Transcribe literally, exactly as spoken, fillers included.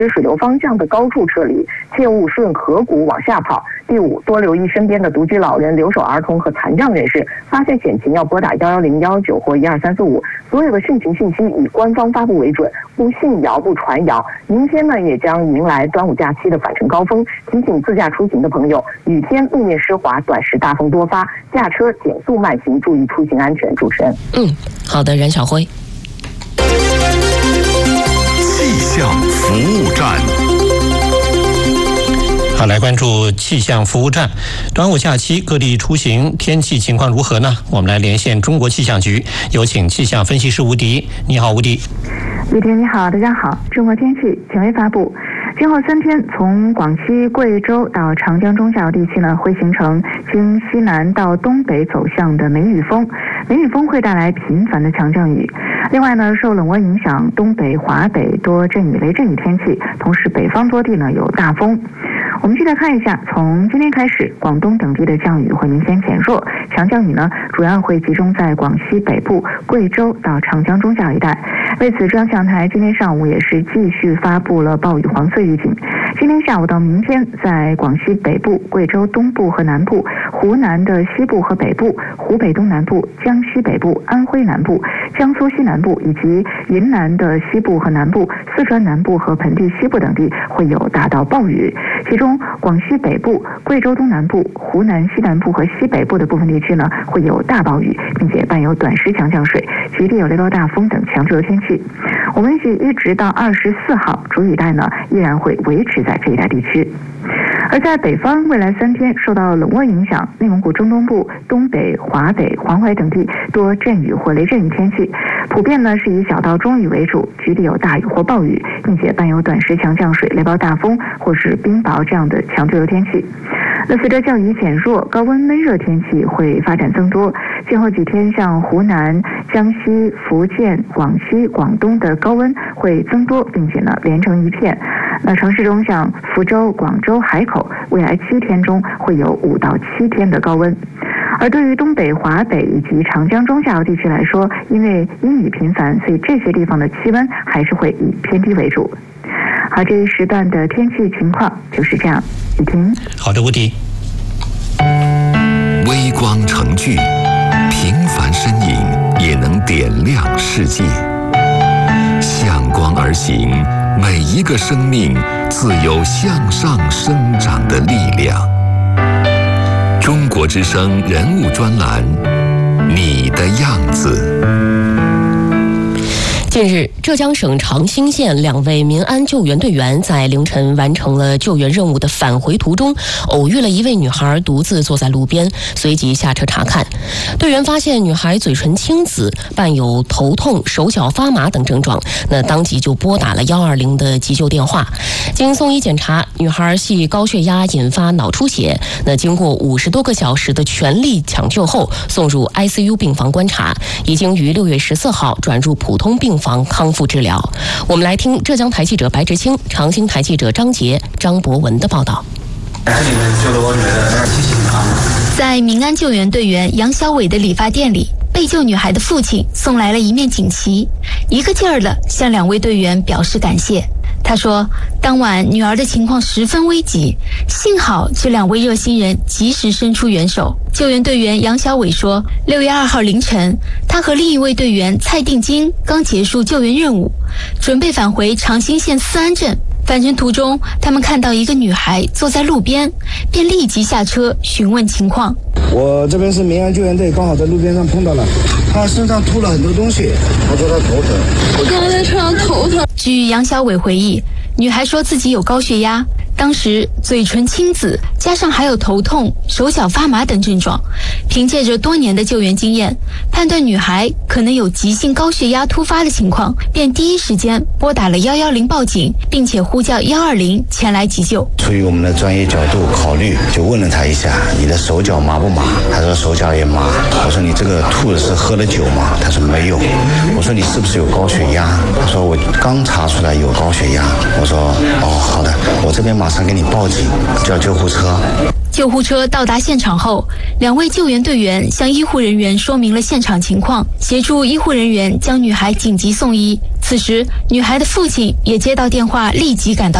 水流方向的高处撤离，切勿顺河谷往下跑。第五，多留意身边的独居老人、留守儿童和残障人士，发现险情要拨打幺幺零、幺九或一二三四五。所有的汛情信息以官方发布为准，不信谣不传谣。明天呢，也将迎来端午假期的返程高峰，提醒自驾出行的朋友，雨天路面湿滑，短时大风多发，驾车减速慢行，注意出行安全。主持人， 嗯，好的，冉晓辉。 气象服务站。 好，来关注气象服务站。端午假期各地出行天气情况如何呢？我们来连线中国气象局，有请气象分析师吴迪。你好，吴迪。 李天，你好，大家好。中国天气权威发布，今后三天，从广西、贵州到长江中下游地区呢，会形成经西南到东北走向的梅雨风，梅雨风会带来频繁的强降雨。另外呢，受冷涡影响，东北、华北多阵雨、雷阵雨天气，同时北方多地呢有大风。我们继续看一下，从今天开始，广东等地的降雨会明显减弱，强降雨呢主要会集中在广西北部、贵州到长江中下游一带。为此，中央气象台今天上午也是继续发布了暴雨黄色预警。今天下午到明天，在广西北部、贵州东部和南部、湖南的西部和北部、湖北东南部、江西北部、安徽南部、江苏西南部以及云南的西部和南部、四川南部和盆地西部等地会有大到暴雨，其中广西北部、贵州东南部、湖南西南部和西北部的部分地区呢会有大暴雨，并且伴有短时强降水，局地有雷暴大风等强对流天气。我们预计一直到二十四号，主雨带呢依然会维持在这一带地区。而在北方，未来三天受到冷涡影响，内蒙古中东部、东北、华北、黄淮等地多阵雨或雷阵雨天气，普遍呢是以小到中雨为主，局地有大雨或暴雨，并且伴有短时强降水、雷暴大风或是冰雹这样的强对流天气。那随着降雨减弱，高温闷热天气会发展增多。今后几天，像湖南、江西、福建、广西、广东的高温会增多，并且呢连成一片。那城市中，像福州、广州、海口，未来七天中会有五到七天的高温。而对于东北、华北以及长江中下游地区来说，因为阴雨频繁，所以这些地方的气温还是会以偏低为主。好，这一时段的天气情况就是这样。雨婷， 好的，吴迪。 微光成炬，平凡身影也能点亮世界。向光而行，每一个生命自有向上生长的力量。中国之声人物专栏，你的样子。 近日，浙江省长兴县两位民安救援队员在凌晨完成了救援任务的返回途中，偶遇了一位女孩独自坐在路边，随即下车查看。队员发现女孩嘴唇青紫，伴有头痛、手脚发麻等症状，那当即就拨打了一二零的急救电话。经送医检查，女孩系高血压引发脑出血，那经过五十多个小时的全力抢救后，送入 I C U 病房观察，已经于六月十四号转入普通病房康复治疗。我们来听浙江台记者白志清、长兴台记者张杰、张博文的报道。 在民安救援队员杨小伟的理发店里，被救女孩的父亲送来了一面锦旗，一个劲儿地向两位队员表示感谢。他说，当晚女儿的情况十分危急，幸好这两位热心人及时伸出援手。救援队员杨小伟说，六月二号凌晨，他和另一位队员蔡定金刚结束救援任务，准备返回长兴县思安镇。返程途中，他们看到一个女孩坐在路边，便立即下车询问情况。 我这边是民安救援队，刚好在路边上碰到了，她身上吐了很多东西，她说她头疼。 我刚才车上头疼。 据杨小伟回忆，女孩说自己有高血压，当时嘴唇青紫，加上还有头痛、手脚发麻等症状。凭借着多年的救援经验，判断女孩可能有急性高血压突发的情况，便第一时间拨打了一一零报警，并且呼叫一二零前来急救。 出于我们的专业角度考虑，就问了她一下，你的手脚麻不麻？她说手脚也麻。我说你这个吐的是喝了酒吗？她说没有。我说你是不是有高血压？她说我刚查出来有高血压。我说哦，好的，我这边马上给你报警，叫救护车。 救护车到达现场后，两位救援队员向医护人员说明了现场情况，协助医护人员将女孩紧急送医。此此时，女孩的父亲也接到电话，立即赶到